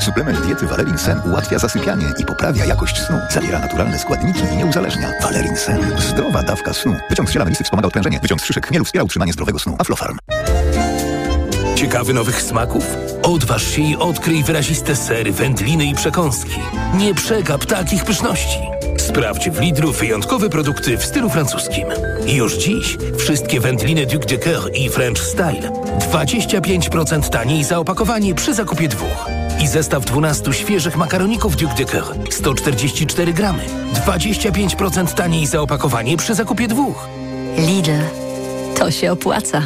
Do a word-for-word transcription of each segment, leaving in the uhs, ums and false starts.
Suplement diety Valerin Sen ułatwia zasypianie i poprawia jakość snu. Zawiera naturalne składniki i nie uzależnia. Valerin Sen. Zdrowa dawka snu. Wyciąg z ziela melisy wspomaga odprężenie. Wyciąg z szyszek chmielu wspiera utrzymanie zdrowego snu. Aflofarm. Ciekawy nowych smaków? Odważ się i odkryj wyraziste sery, wędliny i przekąski. Nie przegap takich pyszności. Sprawdź w Lidlu wyjątkowe produkty w stylu francuskim. Już dziś wszystkie wędliny Duc de Coeur i French Style dwadzieścia pięć procent taniej za opakowanie przy zakupie dwóch. I zestaw dwunastu świeżych makaroników Duc de Coeur sto czterdzieści cztery gramy. dwadzieścia pięć procent taniej za opakowanie przy zakupie dwóch. Lidl. To się opłaca.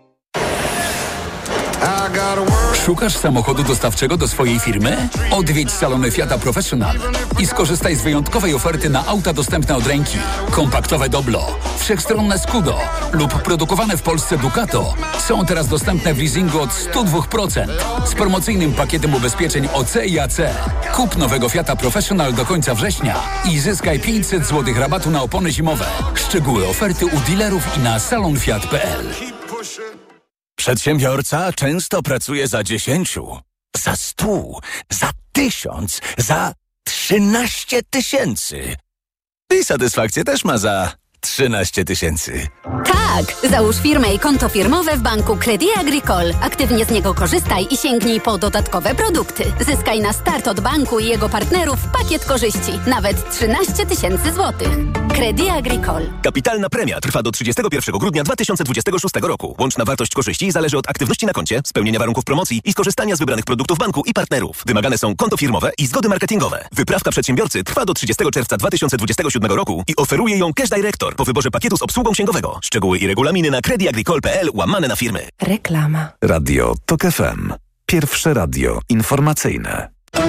Szukasz samochodu dostawczego do swojej firmy? Odwiedź salony Fiata Professional i skorzystaj z wyjątkowej oferty na auta dostępne od ręki. Kompaktowe Doblo, wszechstronne Scudo lub produkowane w Polsce Ducato są teraz dostępne w leasingu od sto dwa procent z promocyjnym pakietem ubezpieczeń O C i A C. Kup nowego Fiata Professional do końca września i zyskaj pięćset złotych rabatu na opony zimowe. Szczegóły oferty u dealerów i na salon fiat kropka p l. Przedsiębiorca często pracuje za dziesięciu, za stu, za tysiąc, za trzynaście tysięcy. I satysfakcję też ma za trzynaście tysięcy. Tak! Załóż firmę i konto firmowe w banku Crédit Agricole. Aktywnie z niego korzystaj i sięgnij po dodatkowe produkty. Zyskaj na start od banku i jego partnerów pakiet korzyści. Nawet trzynaście tysięcy złotych. Crédit Agricole. Kapitalna premia trwa do trzydziestego pierwszego grudnia dwa tysiące dwudziestego szóstego roku. Łączna wartość korzyści zależy od aktywności na koncie, spełnienia warunków promocji i skorzystania z wybranych produktów banku i partnerów. Wymagane są konto firmowe i zgody marketingowe. Wyprawka przedsiębiorcy trwa do trzydziestego czerwca dwa tysiące dwudziestego siódmego roku i oferuje ją Cash Director po wyborze pakietu z obsługą księgowego. Szczegóły i regulaminy na creditagricole kropka p l łamane na firmy. Reklama. Radio TOK F M. Pierwsze radio informacyjne.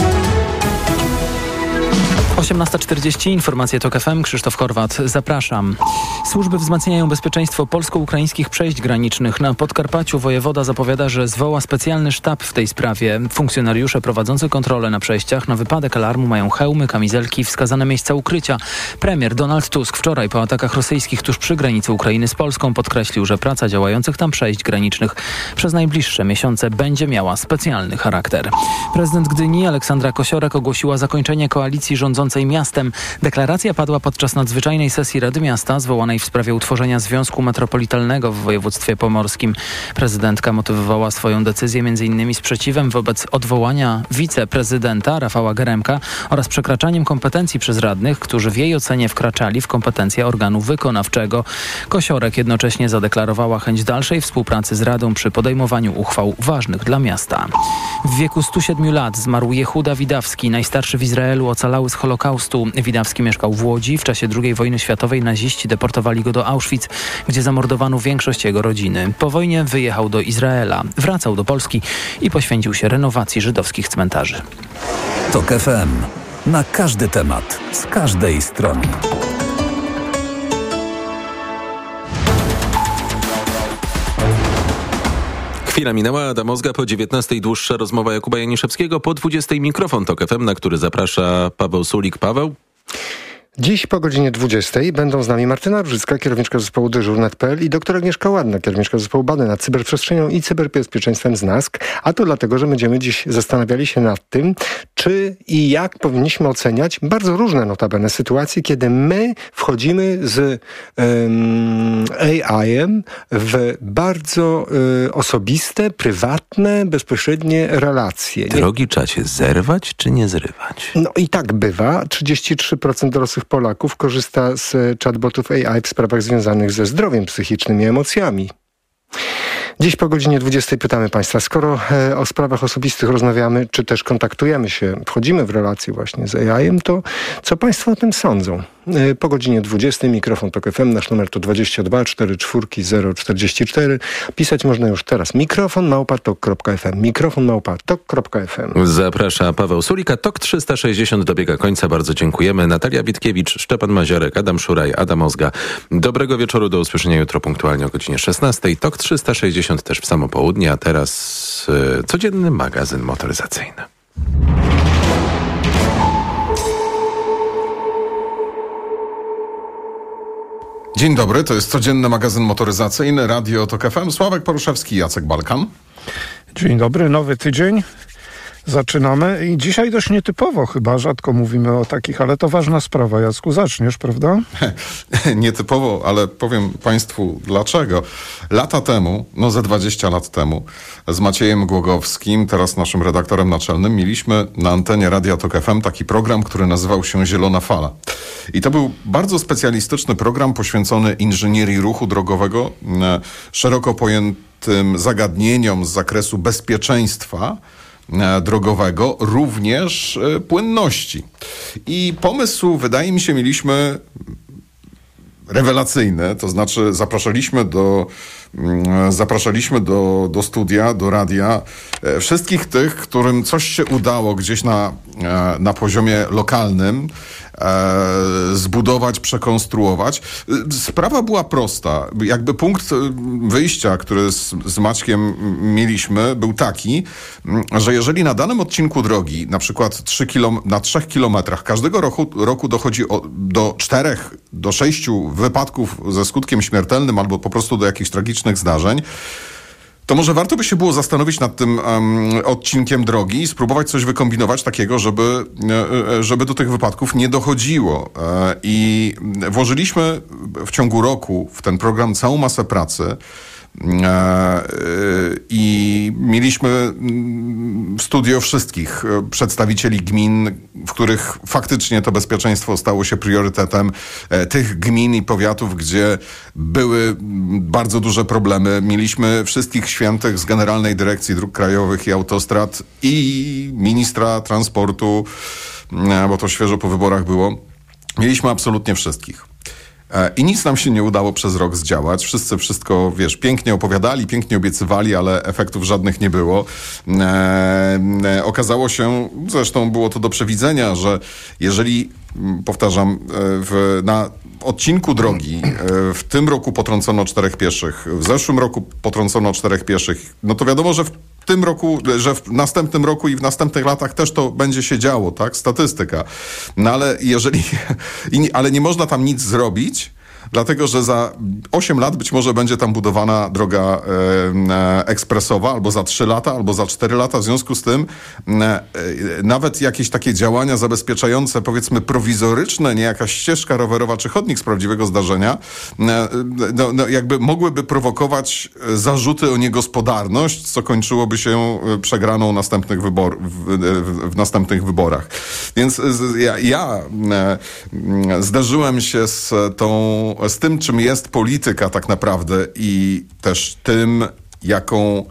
osiemnasta czterdzieści, informacje TOK F M, Krzysztof Horwat, zapraszam. Służby wzmacniają bezpieczeństwo polsko-ukraińskich przejść granicznych. Na Podkarpaciu wojewoda zapowiada, że zwoła specjalny sztab w tej sprawie. Funkcjonariusze prowadzący kontrolę na przejściach na wypadek alarmu mają hełmy, kamizelki i wskazane miejsca ukrycia. Premier Donald Tusk wczoraj po atakach rosyjskich tuż przy granicy Ukrainy z Polską podkreślił, że praca działających tam przejść granicznych przez najbliższe miesiące będzie miała specjalny charakter. Prezydent Gdyni Aleksandra Kosiorek ogłosiła zakończenie koalicji rządzącej miastem. Deklaracja padła podczas nadzwyczajnej sesji Rady Miasta zwołanej w sprawie utworzenia Związku Metropolitalnego w województwie pomorskim. Prezydentka motywowała swoją decyzję m.in. sprzeciwem wobec odwołania wiceprezydenta Rafała Geremka oraz przekraczaniem kompetencji przez radnych, którzy w jej ocenie wkraczali w kompetencje organu wykonawczego. Kosiorek jednocześnie zadeklarowała chęć dalszej współpracy z Radą przy podejmowaniu uchwał ważnych dla miasta. W wieku stu siedmiu lat zmarł Jehuda Widawski, najstarszy w Izraelu ocalały z Holokaustu. Widawski mieszkał w Łodzi. W czasie drugiej wojny światowej naziści deportowali go do Auschwitz, gdzie zamordowano większość jego rodziny. Po wojnie wyjechał do Izraela, wracał do Polski i poświęcił się renowacji żydowskich cmentarzy. TOK F M. Na każdy temat, z każdej strony. Chwila minęła, Adam Ozga, po dziewiętnastej dłuższa rozmowa Jakuba Janiszewskiego, po dwudziestej mikrofon TOK F M, na który zaprasza Paweł Sulik. Paweł? Dziś po godzinie dwudziestej będą z nami Martyna Brzycka, kierowniczka zespołu dyżur kropka net kropka p l i doktor Agnieszka Ładna, kierowniczka zespołu badań nad cyberprzestrzenią i cyberbezpieczeństwem z nask. A to dlatego, że będziemy dziś zastanawiali się nad tym, czy i jak powinniśmy oceniać bardzo różne notabene sytuacje, kiedy my wchodzimy z um, A I-em w bardzo y, osobiste, prywatne, bezpośrednie relacje. Drogi czacie, zerwać czy nie zrywać? No i tak bywa. trzydzieści trzy procent dorosłych Polaków korzysta z chatbotów A I w sprawach związanych ze zdrowiem psychicznym i emocjami. Dziś po godzinie dwudziestej pytamy Państwa, skoro e, o sprawach osobistych rozmawiamy, czy też kontaktujemy się, wchodzimy w relacje właśnie z A I-em, to co Państwo o tym sądzą? E, po godzinie dwudziestej mikrofon TOK F M, nasz numer to dwadzieścia dwa cztery cztery zero czterdzieści cztery. Pisać można już teraz. Mikrofon małpa tok kropka f m. Mikrofon małpa tok kropka f m. Zaprasza Paweł Sulika. TOK trzysta sześćdziesiąt dobiega końca. Bardzo dziękujemy. Natalia Witkiewicz, Szczepan Maziarek, Adam Szuraj, Adam Ozga. Dobrego wieczoru, do usłyszenia jutro punktualnie o godzinie szesnastej. TOK trzysta sześćdziesiąt też w samo południe, a teraz yy, codzienny magazyn motoryzacyjny. Dzień dobry, to jest codzienny magazyn motoryzacyjny, Radio TOK F M. Sławek Poruszewski, Jacek Balkan. Dzień dobry, nowy tydzień. Zaczynamy i dzisiaj dość nietypowo chyba, rzadko mówimy o takich, ale to ważna sprawa. Jacku, zaczniesz, prawda? Nietypowo, ale powiem Państwu dlaczego. Lata temu, no ze dwadzieścia lat temu, z Maciejem Głogowskim, teraz naszym redaktorem naczelnym, mieliśmy na antenie Radia Tok F M taki program, który nazywał się Zielona Fala. I to był bardzo specjalistyczny program poświęcony inżynierii ruchu drogowego, e, szeroko pojętym zagadnieniom z zakresu bezpieczeństwa e, drogowego, również e, płynności. I pomysł, wydaje mi się, mieliśmy rewelacyjny, to znaczy zapraszaliśmy do zapraszaliśmy do, do studia, do radia e, wszystkich tych, którym coś się udało gdzieś na, e, na poziomie lokalnym e, zbudować, przekonstruować. Sprawa była prosta. Jakby punkt wyjścia, który z, z Maćkiem mieliśmy, był taki, że jeżeli na danym odcinku drogi, na przykład trzy kilom- na trzech kilometrach każdego roku, roku dochodzi o, do czterech, do sześciu wypadków ze skutkiem śmiertelnym albo po prostu do jakichś tragicznych zdarzeń, to może warto by się było zastanowić nad tym um, odcinkiem drogi i spróbować coś wykombinować takiego, żeby, żeby do tych wypadków nie dochodziło. E, I włożyliśmy w ciągu roku w ten program całą masę pracy. I mieliśmy w studio wszystkich przedstawicieli gmin, w których faktycznie to bezpieczeństwo stało się priorytetem, tych gmin i powiatów, gdzie były bardzo duże problemy. Mieliśmy wszystkich świętych z Generalnej Dyrekcji Dróg Krajowych i Autostrad i ministra transportu, bo to świeżo po wyborach było. Mieliśmy absolutnie wszystkich. I nic nam się nie udało przez rok zdziałać. Wszyscy wszystko, wiesz, pięknie opowiadali, pięknie obiecywali, ale efektów żadnych nie było. E, e, okazało się, zresztą było to do przewidzenia, że jeżeli, powtarzam, w, na odcinku drogi w tym roku potrącono czterech pieszych, w zeszłym roku potrącono czterech pieszych, no to wiadomo, że w W tym roku, że w następnym roku i w następnych latach też to będzie się działo, tak? Statystyka. No ale jeżeli, ale nie można tam nic zrobić, dlatego że za osiem lat być może będzie tam budowana droga e, ekspresowa, albo za trzy lata, albo za cztery lata. W związku z tym e, nawet jakieś takie działania zabezpieczające, powiedzmy prowizoryczne, nie jakaś ścieżka rowerowa czy chodnik z prawdziwego zdarzenia, e, no, no, jakby mogłyby prowokować zarzuty o niegospodarność, co kończyłoby się przegraną następnych wybor, w, w, w następnych wyborach. Więc ja, ja e, zderzyłem się z tą z tym, czym jest polityka tak naprawdę i też tym, jaką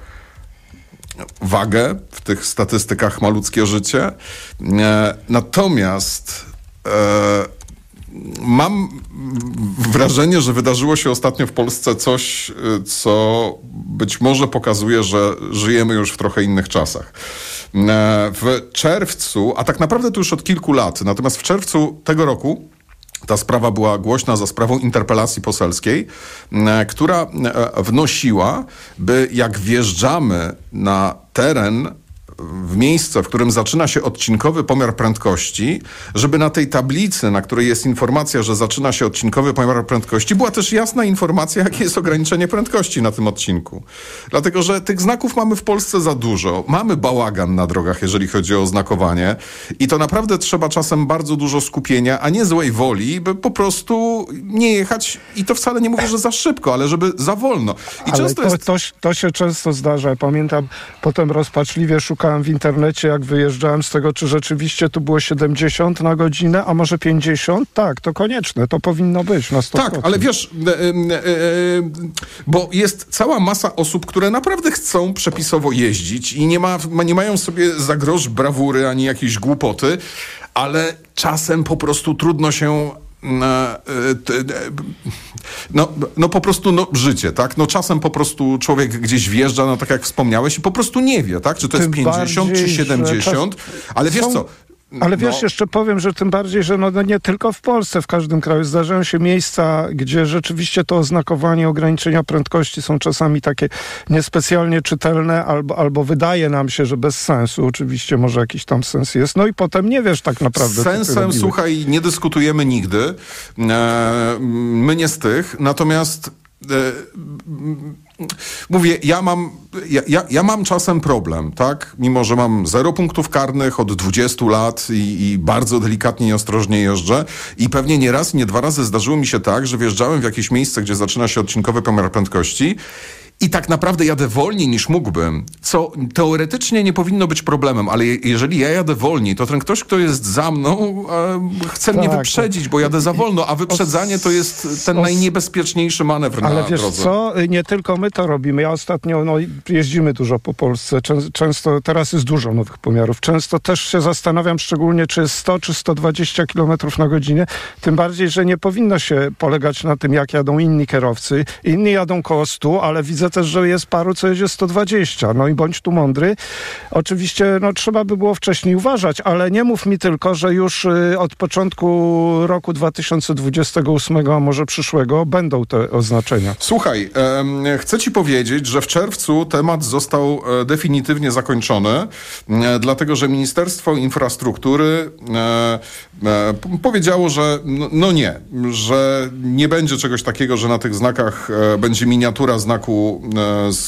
wagę w tych statystykach ma ludzkie życie. E, natomiast e, mam wrażenie, że wydarzyło się ostatnio w Polsce coś, co być może pokazuje, że żyjemy już w trochę innych czasach. E, w czerwcu, a tak naprawdę to już od kilku lat, natomiast w czerwcu tego roku ta sprawa była głośna za sprawą interpelacji poselskiej, która wnosiła, by jak wjeżdżamy na teren, w miejsce, w którym zaczyna się odcinkowy pomiar prędkości, żeby na tej tablicy, na której jest informacja, że zaczyna się odcinkowy pomiar prędkości, była też jasna informacja, jakie jest ograniczenie prędkości na tym odcinku. Dlatego, że tych znaków mamy w Polsce za dużo. Mamy bałagan na drogach, jeżeli chodzi o oznakowanie i to naprawdę trzeba czasem bardzo dużo skupienia, a nie złej woli, by po prostu nie jechać i to wcale nie mówię, że za szybko, ale żeby za wolno. I ale często to, jest... to, to się często zdarza. Pamiętam, potem rozpaczliwie szukałem w internecie, jak wyjeżdżałem z tego, czy rzeczywiście tu było siedemdziesiąt na godzinę, a może pięćdziesiąt? Tak, to konieczne, to powinno być na sto procent. Tak, ale wiesz, e, e, e, bo jest cała masa osób, które naprawdę chcą przepisowo jeździć i nie, ma, nie mają sobie za grosz brawury ani jakiejś głupoty, ale czasem po prostu trudno się No, no po prostu no, życie, tak? No czasem po prostu człowiek gdzieś wjeżdża, no tak jak wspomniałeś, i po prostu nie wie, tak? Czy to Tym jest pięćdziesiąt, bardziej, czy siedemdziesiąt, ale wiesz są... co? Ale wiesz, no. jeszcze powiem, że tym bardziej, że no, no nie tylko w Polsce, w każdym kraju zdarzają się miejsca, gdzie rzeczywiście to oznakowanie ograniczenia prędkości są czasami takie niespecjalnie czytelne, albo, albo wydaje nam się, że bez sensu. Oczywiście może jakiś tam sens jest. No i potem nie wiesz tak naprawdę. Sensem, słuchaj, nie dyskutujemy nigdy. E, my nie z tych. Natomiast e, mówię, ja mam, ja, ja, ja mam czasem problem, tak? Mimo, że mam zero punktów karnych od dwudziestu lat i, i bardzo delikatnie i ostrożnie jeżdżę i pewnie nie raz, nie dwa razy zdarzyło mi się tak, że wjeżdżałem w jakieś miejsce, gdzie zaczyna się odcinkowy pomiar prędkości i tak naprawdę jadę wolniej niż mógłbym, co teoretycznie nie powinno być problemem, ale je, jeżeli ja jadę wolniej, to ten ktoś, kto jest za mną, e, chce tak, mnie wyprzedzić, bo jadę za wolno, a wyprzedzanie to jest ten najniebezpieczniejszy manewr na drodze. Ale wiesz co, nie tylko my to robimy. Ja ostatnio, no jeździmy dużo po Polsce, Czę- często, teraz jest dużo nowych pomiarów. Często też się zastanawiam szczególnie, czy jest sto czy sto dwadzieścia kilometrów na godzinę, tym bardziej, że nie powinno się polegać na tym, jak jadą inni kierowcy. Inni jadą koło stu, ale widzę też, że jest paru, co jedzie sto dwadzieścia. No i bądź tu mądry. Oczywiście, no trzeba by było wcześniej uważać, ale nie mów mi tylko, że już y, od początku roku dwa tysiące dwudziestego ósmego, a może przyszłego, będą te oznaczenia. Słuchaj, e, chcę ci powiedzieć, że w czerwcu temat został e, definitywnie zakończony, e, dlatego, że Ministerstwo Infrastruktury e, e, p- powiedziało, że no, no nie, że nie będzie czegoś takiego, że na tych znakach e, będzie miniatura znaku Z,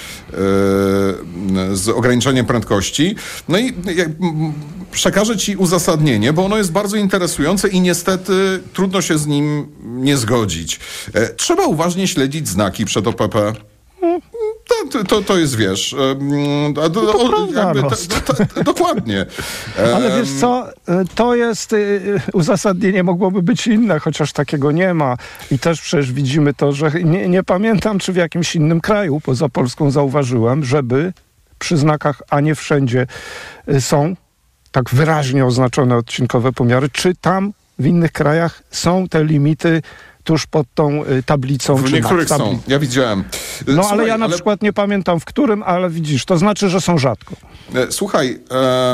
z ograniczeniem prędkości. No i przekażę ci uzasadnienie, bo ono jest bardzo interesujące i niestety trudno się z nim nie zgodzić. Trzeba uważnie śledzić znaki przed O P P. To, to, to jest, wiesz, do, do, no prawda, jakby, no. to, to, to, dokładnie. Ale wiesz co, to jest, uzasadnienie mogłoby być inne, chociaż takiego nie ma. I też przecież widzimy to, że nie, nie pamiętam, czy w jakimś innym kraju poza Polską zauważyłem, żeby przy znakach, a nie wszędzie są tak wyraźnie oznaczone odcinkowe pomiary, czy tam w innych krajach są te limity tuż pod tą y, tablicą. W czy niektórych tabli- są, ja widziałem. No Słuchaj, ale ja na ale... przykład nie pamiętam w którym, ale widzisz, to znaczy, że są rzadko. Słuchaj, e...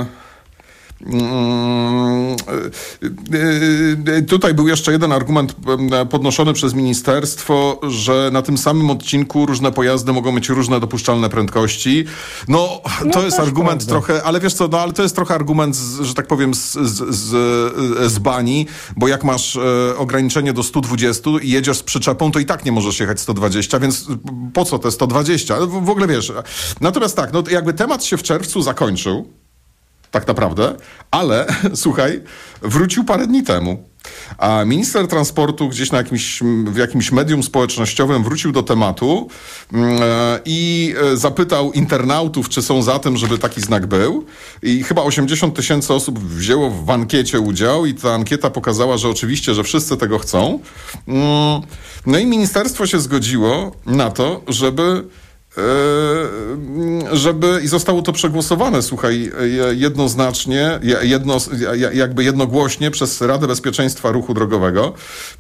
Tutaj był jeszcze jeden argument podnoszony przez ministerstwo, że na tym samym odcinku różne pojazdy mogą mieć różne dopuszczalne prędkości. No, No to jest argument prawda. trochę, ale wiesz co, no ale to jest trochę argument, z, że tak powiem, z, z, z, z bani, bo jak masz e, ograniczenie do stu dwudziestu i jedziesz z przyczepą, to i tak nie możesz jechać sto dwadzieścia, więc po co te sto dwadzieścia? W, w ogóle wiesz. Natomiast tak, no jakby temat się w czerwcu zakończył, tak naprawdę, ale słuchaj, wrócił parę dni temu. A minister transportu gdzieś na jakimś, w jakimś medium społecznościowym wrócił do tematu yy, i zapytał internautów, czy są za tym, żeby taki znak był. I chyba osiemdziesiąt tysięcy osób wzięło w ankiecie udział i ta ankieta pokazała, że oczywiście, że wszyscy tego chcą. Yy, no i ministerstwo się zgodziło na to, żeby żeby i zostało to przegłosowane, słuchaj, jednoznacznie, jedno, jakby jednogłośnie przez Radę Bezpieczeństwa Ruchu Drogowego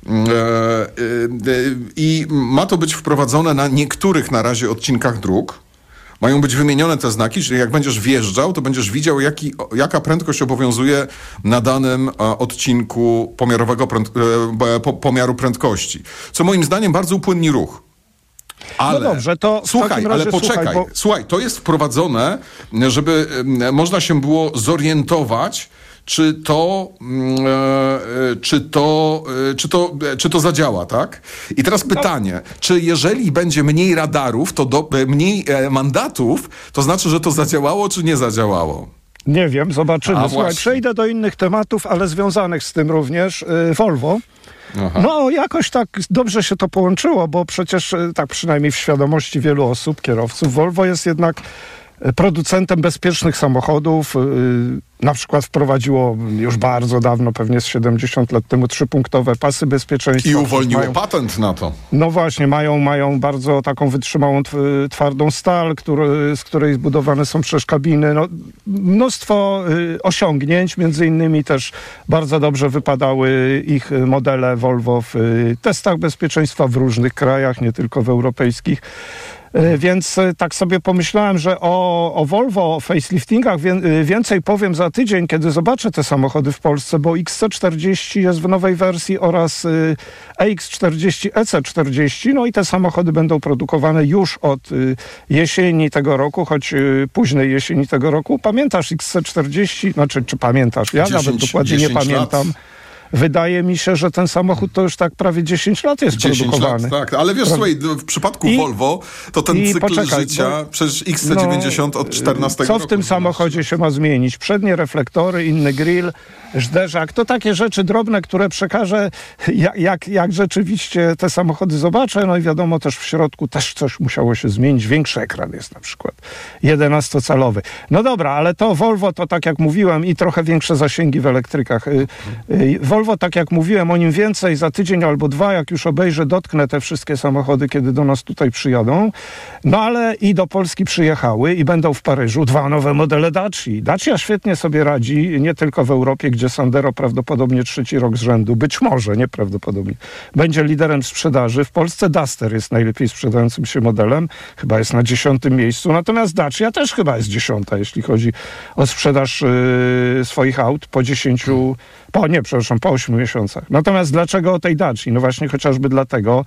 i ma to być wprowadzone na niektórych na razie odcinkach dróg. Mają być wymienione te znaki, czyli jak będziesz wjeżdżał, to będziesz widział, jaki, jaka prędkość obowiązuje na danym odcinku pomiarowego pręd, pomiaru prędkości. Co moim zdaniem bardzo upłynni ruch. Ale, no dobrze, to w słuchaj, takim razie, ale poczekaj, słuchaj, bo... słuchaj, to jest wprowadzone, żeby e, można się było zorientować, czy to, e, czy to, e, czy to, e, czy to zadziała, tak? I teraz pytanie, no. Czy jeżeli będzie mniej radarów, to do, e, mniej e, mandatów, to znaczy, że to zadziałało, czy nie zadziałało? Nie wiem, zobaczymy. A, Słuchaj, właśnie. przejdę do innych tematów, ale związanych z tym również. Yy, Volvo. Aha. No, jakoś tak dobrze się to połączyło, bo przecież, tak przynajmniej w świadomości wielu osób, kierowców, Volvo jest jednak producentem bezpiecznych samochodów. Na przykład wprowadziło już bardzo dawno, pewnie z siedemdziesiąt lat temu, trzypunktowe pasy bezpieczeństwa. I uwolniło mają, patent na to. No właśnie, mają, mają bardzo taką wytrzymałą, twardą stal, który, z której zbudowane są przecież kabiny. No, mnóstwo y, osiągnięć, między innymi też bardzo dobrze wypadały ich modele Volvo w y, testach bezpieczeństwa w różnych krajach, nie tylko w europejskich. Więc tak sobie pomyślałem, że o, o Volvo, o faceliftingach wie, więcej powiem za tydzień, kiedy zobaczę te samochody w Polsce, bo X C czterdzieści jest w nowej wersji oraz E X czterdzieści, E C czterdzieści, no i te samochody będą produkowane już od jesieni tego roku, choć późnej jesieni tego roku. Pamiętasz X C czterdzieści? Znaczy, czy pamiętasz? Ja dziesięć, nawet dokładnie nie pamiętam. Lat. wydaje mi się, że ten samochód to już tak prawie dziesięć lat jest dziesięć produkowany. Lat, tak, ale wiesz, Pra... słuchaj, w przypadku I, Volvo to ten cykl poczekaj, życia bo, przecież X C dziewięćdziesiąt no, od czternastego roku. Co w tym samochodzie się ma zmienić? Przednie reflektory, inny grill, zderzak, to takie rzeczy drobne, które przekażę, jak, jak, jak rzeczywiście te samochody zobaczę, no i wiadomo, też w środku też coś musiało się zmienić. Większy ekran jest na przykład, jedenastocalowy. No dobra, ale to Volvo to tak jak mówiłem i trochę większe zasięgi w elektrykach. Volvo, tak jak mówiłem, o nim więcej za tydzień albo dwa, jak już obejrzę, dotknę te wszystkie samochody, kiedy do nas tutaj przyjadą. No ale i do Polski przyjechały i będą w Paryżu dwa nowe modele Dacia. Dacia świetnie sobie radzi, nie tylko w Europie, gdzie Sandero prawdopodobnie trzeci rok z rzędu, być może, nieprawdopodobnie, będzie liderem sprzedaży. W Polsce Duster jest najlepiej sprzedającym się modelem, chyba jest na dziesiątym miejscu, natomiast Dacia też chyba jest dziesiąta, jeśli chodzi o sprzedaż yy, swoich aut po dziesięciu, po nie, przepraszam, po ośmiu miesiącach. Natomiast dlaczego o tej Daci? No właśnie chociażby dlatego,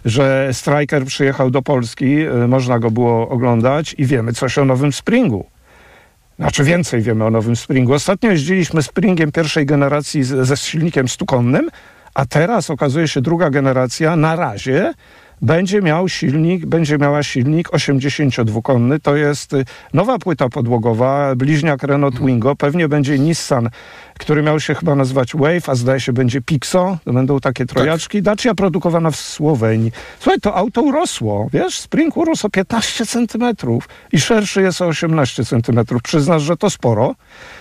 że Striker przyjechał do Polski, yy, można go było oglądać i wiemy coś o nowym Springu. Znaczy więcej wiemy o nowym Springu. Ostatnio jeździliśmy Springiem pierwszej generacji z, ze silnikiem stukonnym, a teraz okazuje się druga generacja na razie będzie miał silnik, będzie miała silnik osiemdziesięciodwukonny. To jest nowa płyta podłogowa, bliźniak Renault Twingo. Pewnie będzie Nissan, który miał się chyba nazywać Wave, a zdaje się będzie Pixo. To będą takie trojaczki. Tak. Dacia produkowana w Słowenii. Słuchaj, to auto urosło. Wiesz, Spring urósł o piętnaście centymetrów i szerszy jest o osiemnaście centymetrów. Przyznasz, że to sporo.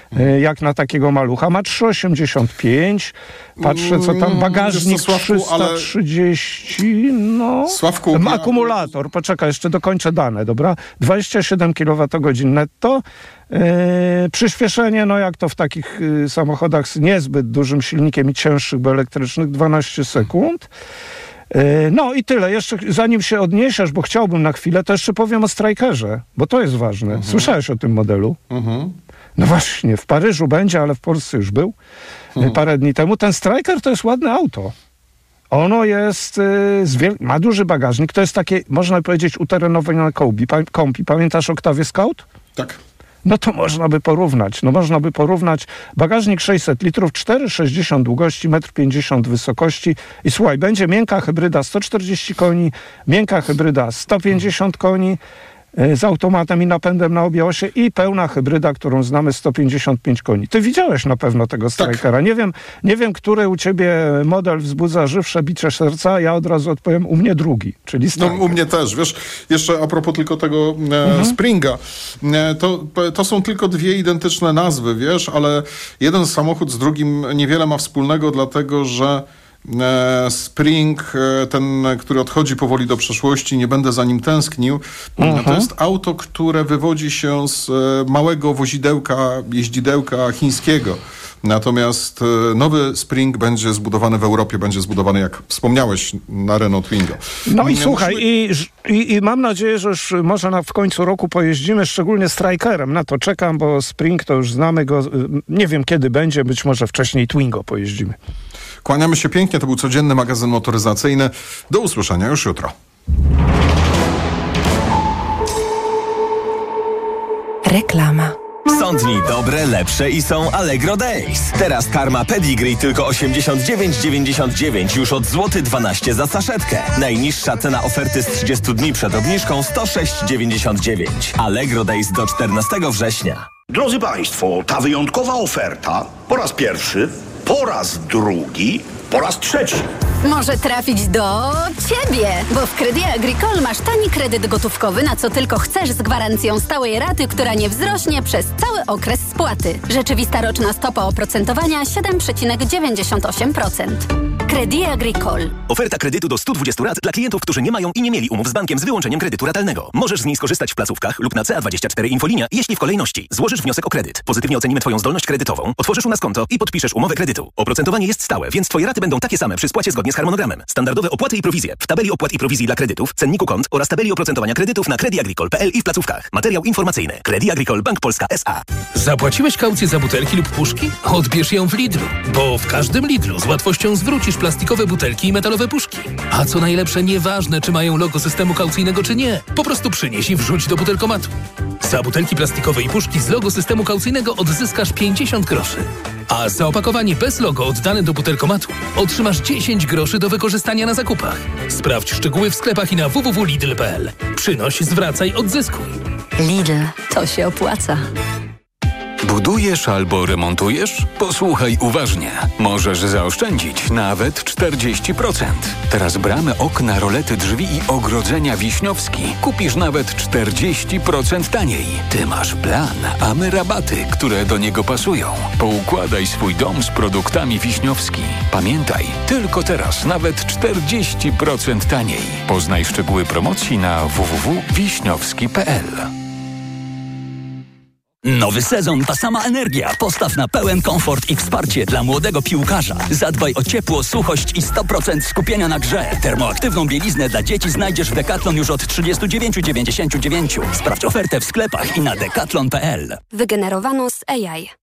Jak na takiego malucha. Ma trzy osiemdziesiąt pięć. Patrzę, co tam. Bagażnik co, Sławku, trzysta trzydzieści. No. Sławku, akumulator. Ja... Poczekaj, jeszcze dokończę dane, dobra? dwadzieścia siedem kilowatogodzin netto. Yy, przyspieszenie, no jak to w takich yy, samochodach z niezbyt dużym silnikiem i cięższych, bo elektrycznych, dwanaście sekund. Yy, no i tyle. Jeszcze zanim się odniesiesz, bo chciałbym na chwilę, to jeszcze powiem o Strikerze, bo to jest ważne. Mhm. Słyszałeś o tym modelu? Mhm. No właśnie, w Paryżu będzie, ale w Polsce już był hmm. parę dni temu. Ten Striker to jest ładne auto. Ono jest, y, wiel- ma duży bagażnik. To jest takie, można powiedzieć, uterenowane kombi. Pa- kombi. Pamiętasz Octavia Scout? Tak. No to można by porównać. No można by porównać. Bagażnik sześćset litrów, cztery sześćdziesiąt długości, jeden pięćdziesiąt wysokości. I słuchaj, będzie miękka hybryda sto czterdzieści koni, miękka hybryda sto pięćdziesiąt koni, z automatem i napędem na obie osie i pełna hybryda, którą znamy, sto pięćdziesiąt pięć koni. Ty widziałeś na pewno tego Strikera. Tak. Nie wiem, nie wiem, który u ciebie model wzbudza żywsze bicie serca. Ja od razu odpowiem, u mnie drugi, czyli Striker. No u mnie też, wiesz, jeszcze a propos tylko tego e, mhm. Springa. E, to, to są tylko dwie identyczne nazwy, wiesz, ale jeden samochód z drugim niewiele ma wspólnego, dlatego że Spring, ten, który odchodzi powoli do przeszłości, nie będę za nim tęsknił. Uh-huh. To jest auto, które wywodzi się z małego wozidełka, jeździdełka chińskiego. Natomiast nowy Spring będzie zbudowany w Europie, będzie zbudowany, jak wspomniałeś, na Renault Twingo. No i Musimy... słuchaj, i, i, i mam nadzieję, że już może na, w końcu roku pojeździmy, szczególnie Strikerem. Na to czekam, bo Spring to już znamy go. Nie wiem, kiedy będzie, być może wcześniej Twingo pojeździmy. Kłaniamy się pięknie, to był codzienny magazyn motoryzacyjny. Do usłyszenia już jutro. Reklama. Są dni dobre, lepsze i są Allegro Days. Teraz karma Pedigree tylko osiemdziesiąt dziewięć dziewięćdziesiąt dziewięć już od złoty dwanaście za saszetkę. Najniższa cena oferty z trzydziestu dni przed obniżką sto sześć dziewięćdziesiąt dziewięć. Allegro Days do czternastego września. Drodzy Państwo, ta wyjątkowa oferta po raz pierwszy, po raz drugi, po raz trzeci. Może trafić do ciebie, bo w Crédit Agricole masz tani kredyt gotówkowy, na co tylko chcesz, z gwarancją stałej raty, która nie wzrośnie przez cały okres spłaty. Rzeczywista roczna stopa oprocentowania siedem przecinek dziewięćdziesiąt osiem procent. Crédit Agricole. Oferta kredytu do stu dwudziestu rat dla klientów, którzy nie mają i nie mieli umów z bankiem z wyłączeniem kredytu ratalnego. Możesz z niej skorzystać w placówkach lub na C A dwadzieścia cztery Infolinia, jeśli w kolejności złożysz wniosek o kredyt. Pozytywnie ocenimy Twoją zdolność kredytową, otworzysz u nas konto i podpiszesz umowę kredytu. Oprocentowanie jest stałe, więc Twoje raty będą takie same przy spłacie zgodnie z harmonogramem. Standardowe opłaty i prowizje w tabeli opłat i prowizji dla kredytów, cenniku kont oraz tabeli oprocentowania kredytów na credit agricole kropka p l i w placówkach. Materiał informacyjny. Crédit Agricole Bank Polska S A. Zapłaciłeś kaucję za butelki lub puszki? Odbierz ją w Lidlu, bo w każdym Lidlu z łatwością zwrócisz plastikowe butelki i metalowe puszki. A co najlepsze, nieważne, czy mają logo systemu kaucyjnego, czy nie. Po prostu przynieś i wrzuć do butelkomatu. Za butelki plastikowe i puszki z logo systemu kaucyjnego odzyskasz pięćdziesiąt groszy. A za opakowanie bez logo oddane do butelkomatu otrzymasz dziesięć groszy do wykorzystania na zakupach. Sprawdź szczegóły w sklepach i na w w w kropka lidl kropka p l. Przynoś, zwracaj, odzyskuj. Lidl, to się opłaca. Budujesz albo remontujesz? Posłuchaj uważnie. Możesz zaoszczędzić nawet czterdzieści procent. Teraz bramy, okna, rolety, drzwi i ogrodzenia Wiśniowski kupisz nawet czterdzieści procent taniej. Ty masz plan, a my rabaty, które do niego pasują. Poukładaj swój dom z produktami Wiśniowski. Pamiętaj, tylko teraz nawet czterdzieści procent taniej. Poznaj szczegóły promocji na w w w kropka wiśniowski kropka p l. Nowy sezon, ta sama energia. Postaw na pełen komfort i wsparcie dla młodego piłkarza. Zadbaj o ciepło, suchość i sto procent skupienia na grze. Termoaktywną bieliznę dla dzieci znajdziesz w Decathlon już od trzydzieści dziewięć dziewięćdziesiąt dziewięć. Sprawdź ofertę w sklepach i na decathlon kropka p l. Wygenerowano z A I.